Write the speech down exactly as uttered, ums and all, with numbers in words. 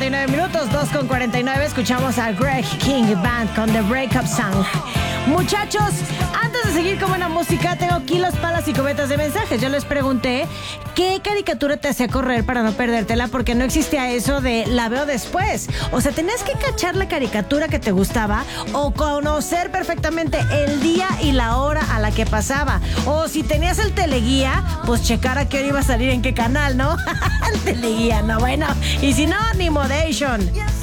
y nueve minutos, dos con cuarenta y nueve. Escuchamos a Greg King Band con The Breakup Song. Muchachos, antes de seguir con buena música, tengo kilos, palas y cometas de mensajes. Yo les pregunté qué caricatura te hacía correr para no perdértela, porque no existía eso de la veo después. O sea, tenías que cachar la caricatura que te gustaba o conocer perfectamente el día y la hora a la que pasaba. O si tenías el teleguía, pues checar a qué hora iba a salir en qué canal, ¿no? El teleguía, no, bueno. Y si no, ni Modation.